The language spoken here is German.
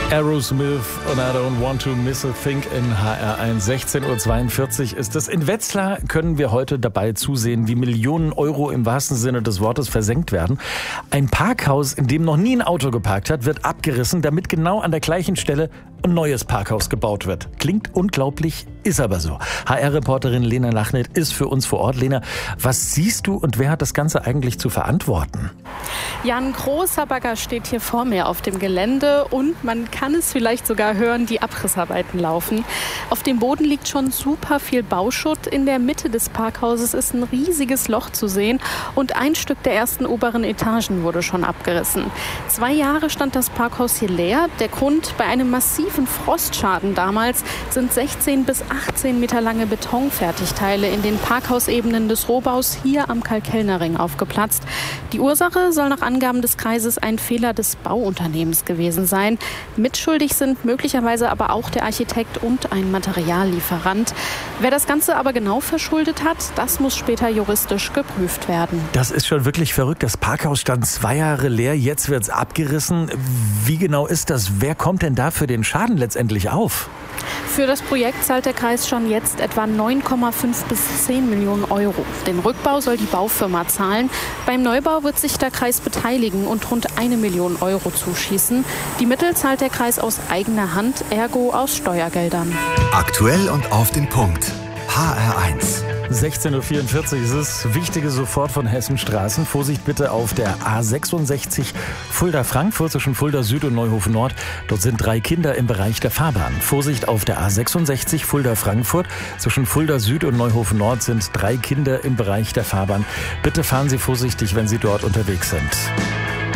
Aerosmith und I don't want to miss a thing in HR1. 16.42 Uhr ist es. In Wetzlar können wir heute dabei zusehen, wie Millionen Euro im wahrsten Sinne des Wortes versenkt werden. Ein Parkhaus, in dem noch nie ein Auto geparkt hat, wird abgerissen, damit genau an der gleichen Stelle ein neues Parkhaus gebaut wird. Klingt unglaublich, ist aber so. HR-Reporterin Lena Lachnit ist für uns vor Ort. Lena, was siehst du und wer hat das Ganze eigentlich zu verantworten? Ja, ein großer Bagger steht hier vor mir auf dem Gelände und man kann es vielleicht sogar hören, die Abrissarbeiten laufen. Auf dem Boden liegt schon super viel Bauschutt. In der Mitte des Parkhauses ist ein riesiges Loch zu sehen und ein Stück der ersten oberen Etagen wurde schon abgerissen. 2 Jahre stand das Parkhaus hier leer. Der Grund: bei einem massiven Frostschaden damals sind 16 bis 18 Meter lange Betonfertigteile in den Parkhausebenen des Rohbaus hier am Karl-Kellner-Ring aufgeplatzt. Die Ursache soll nach Angaben des Kreises ein Fehler des Bauunternehmens gewesen sein. Mitschuldig sind möglicherweise aber auch der Architekt und ein Materiallieferant. Wer das Ganze aber genau verschuldet hat, das muss später juristisch geprüft werden. Das ist schon wirklich verrückt. Das Parkhaus stand 2 Jahre leer, jetzt wird es abgerissen. Wie genau ist das? Wer kommt denn da für den Schaden letztendlich auf? Für das Projekt zahlt der Kreis schon jetzt etwa 9,5 bis 10 Millionen Euro. Den Rückbau soll die Baufirma zahlen. Beim Neubau wird sich der Kreis beteiligen und rund 1 Million Euro zuschießen. Die Mittel zahlt der Kreis aus eigener Hand, ergo aus Steuergeldern. Aktuell und auf den Punkt. HR1. 16.44 Uhr ist es. Wichtige sofort von Hessenstraßen. Vorsicht bitte auf der A66 Fulda-Frankfurt zwischen Fulda Süd und Neuhofen Nord. Dort sind 3 Kinder im Bereich der Fahrbahn. Vorsicht auf der A66 Fulda-Frankfurt zwischen Fulda Süd und Neuhofen Nord sind 3 Kinder im Bereich der Fahrbahn. Bitte fahren Sie vorsichtig, wenn Sie dort unterwegs sind.